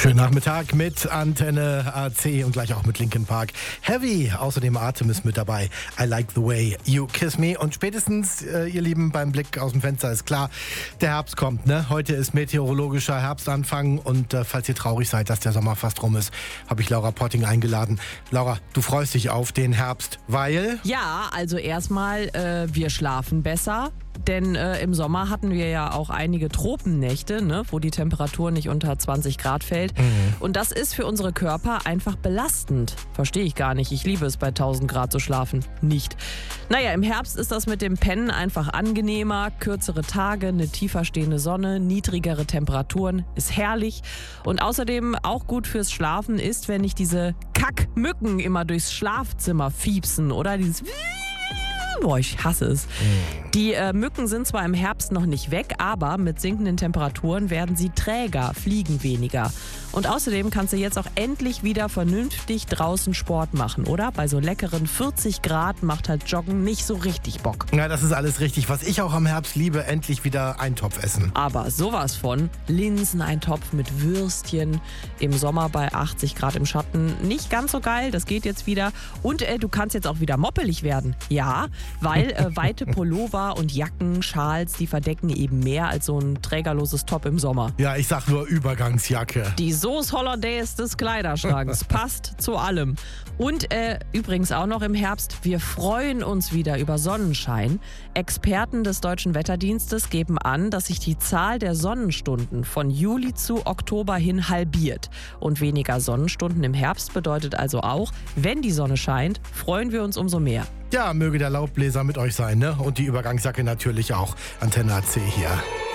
Schönen Nachmittag mit Antenne AC und gleich auch mit Linkin Park. Heavy, außerdem Atem ist mit dabei. I like the way you kiss me. Und spätestens, ihr Lieben, beim Blick aus dem Fenster ist klar, der Herbst kommt. Ne? Heute ist meteorologischer Herbstanfang und falls ihr traurig seid, dass der Sommer fast rum ist, habe ich Laura Potting eingeladen. Laura, du freust dich auf den Herbst, weil... Ja, also erstmal, wir schlafen besser. Denn im Sommer hatten wir ja auch einige Tropennächte, ne, wo die Temperatur nicht unter 20 Grad fällt. Und das ist für unsere Körper einfach belastend. Verstehe ich gar nicht. Ich liebe es, bei 1000 Grad zu schlafen. Nicht. Naja, im Herbst ist das mit dem Pennen einfach angenehmer. Kürzere Tage, eine tiefer stehende Sonne, niedrigere Temperaturen. Ist herrlich. Und außerdem auch gut fürs Schlafen ist, wenn nicht diese Kackmücken immer durchs Schlafzimmer fiepsen oder dieses... Boah, ich hasse es. Die Mücken sind zwar im Herbst noch nicht weg, aber mit sinkenden Temperaturen werden sie träger, fliegen weniger. Und außerdem kannst du jetzt auch endlich wieder vernünftig draußen Sport machen, oder? Bei so leckeren 40 Grad macht halt Joggen nicht so richtig Bock. Ja, das ist alles richtig. Was ich auch am Herbst liebe, endlich wieder Eintopf essen. Aber sowas von Linseneintopf mit Würstchen im Sommer bei 80 Grad im Schatten. Nicht ganz so geil, das geht jetzt wieder. Und du kannst jetzt auch wieder moppelig werden. Ja, weil weite Pullover und Jacken, Schals, die verdecken eben mehr als so ein trägerloses Top im Sommer. Ja, ich sag nur Übergangsjacke. Die Sauce Hollandaise des Kleiderschranks passt zu allem. Und übrigens auch noch im Herbst, wir freuen uns wieder über Sonnenschein. Experten des Deutschen Wetterdienstes geben an, dass sich die Zahl der Sonnenstunden von Juli zu Oktober hin halbiert. Und weniger Sonnenstunden im Herbst bedeutet also auch, wenn die Sonne scheint, freuen wir uns umso mehr. Ja, möge der Laubbläser mit euch sein, ne? Und die Übergangsjacke natürlich auch. Antenne AC hier.